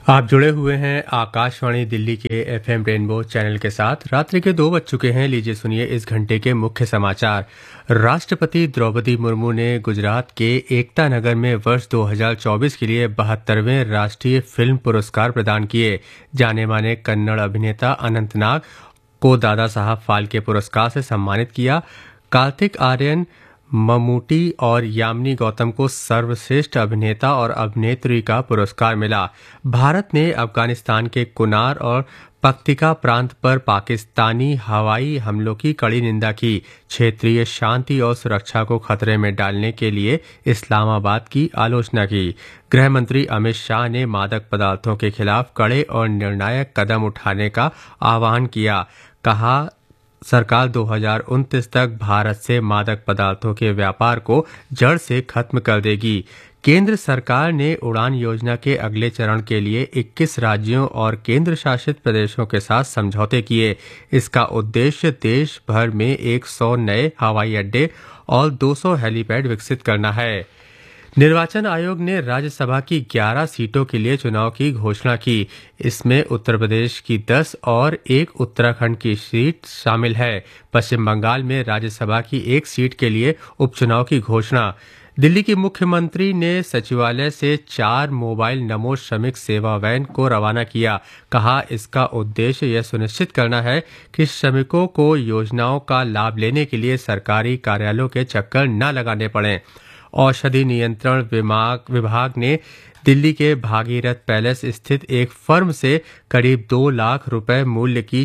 आप जुड़े हुए हैं आकाशवाणी दिल्ली के एफएम रेनबो चैनल के साथ। रात्रि के 2 बज चुके हैं। लीजिए सुनिए इस घंटे के मुख्य समाचार। राष्ट्रपति द्रौपदी मुर्मू ने गुजरात के एकता नगर में वर्ष 2024 के लिए 72वें राष्ट्रीय फिल्म पुरस्कार प्रदान किए। जाने माने कन्नड़ अभिनेता अनंत नाग को दादा साहब फाल्के पुरस्कार से सम्मानित किया। कार्तिक आर्यन, ममूटी और यामिनी गौतम को सर्वश्रेष्ठ अभिनेता और अभिनेत्री का पुरस्कार मिला। भारत ने अफगानिस्तान के कुनार और पक्तिका प्रांत पर पाकिस्तानी हवाई हमलों की कड़ी निंदा की। क्षेत्रीय शांति और सुरक्षा को खतरे में डालने के लिए इस्लामाबाद की आलोचना की। गृह मंत्री अमित शाह ने मादक पदार्थों के खिलाफ कड़े और निर्णायक कदम उठाने का आह्वान किया। कहा, सरकार 2029 तक भारत से मादक पदार्थों के व्यापार को जड़ से खत्म कर देगी। केंद्र सरकार ने उड़ान योजना के अगले चरण के लिए 21 राज्यों और केंद्र शासित प्रदेशों के साथ समझौते किए। इसका उद्देश्य देश भर में 100 नए हवाई अड्डे और 200 हेलीपैड विकसित करना है। निर्वाचन आयोग ने राज्यसभा की 11 सीटों के लिए चुनाव की घोषणा की। इसमें उत्तर प्रदेश की 10 और एक उत्तराखंड की सीट शामिल है। पश्चिम बंगाल में राज्यसभा की 1 सीट के लिए उपचुनाव की घोषणा। दिल्ली की मुख्यमंत्री ने सचिवालय से 4 मोबाइल नमो श्रमिक सेवा वैन को रवाना किया। कहा, इसका उद्देश्य यह सुनिश्चित करना है कि श्रमिकों को योजनाओं का लाभ लेने के लिए सरकारी कार्यालयों के चक्कर न लगाने पड़ें। औषधि नियंत्रण विभाग ने दिल्ली के भागीरथ पैलेस स्थित एक फर्म से करीब 2 लाख रुपए मूल्य की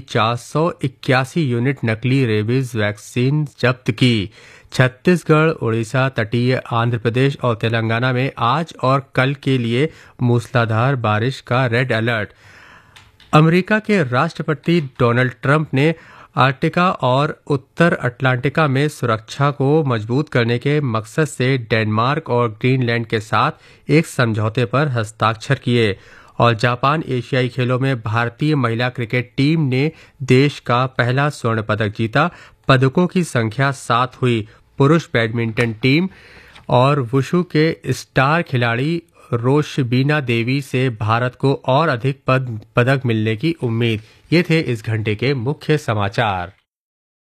481 यूनिट नकली रेबीज वैक्सीन जब्त की। छत्तीसगढ़, उड़ीसा, तटीय आंध्र प्रदेश और तेलंगाना में आज और कल के लिए मूसलाधार बारिश का रेड अलर्ट। अमेरिका के राष्ट्रपति डोनाल्ड ट्रंप ने आर्कटिका और उत्तर अटलांटिका में सुरक्षा को मजबूत करने के मकसद से डेनमार्क और ग्रीनलैंड के साथ एक समझौते पर हस्ताक्षर किए। और जापान एशियाई खेलों में भारतीय महिला क्रिकेट टीम ने देश का पहला स्वर्ण पदक जीता। पदकों की संख्या 7 हुई। पुरुष बैडमिंटन टीम और वुशु के स्टार खिलाड़ी रोशबीना देवी से भारत को और अधिक पदक मिलने की उम्मीद। ये थे इस घंटे के मुख्य समाचार।